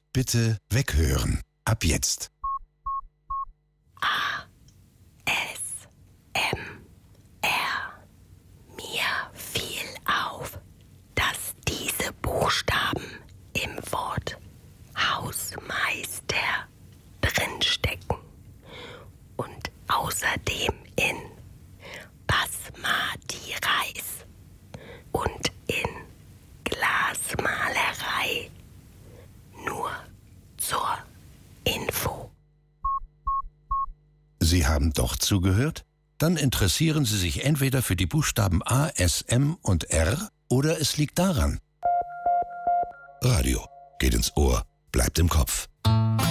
Bitte weghören. Ab jetzt. Mir fiel auf, dass diese Buchstaben im Wort Hausmeister drinstecken und außerdem in Basmati Reis und in Glasmalerei. Nur zur Info. Sie haben doch zugehört? Dann interessieren Sie sich entweder für die Buchstaben A, S, M und R oder es liegt daran. Radio geht ins Ohr, bleibt im Kopf.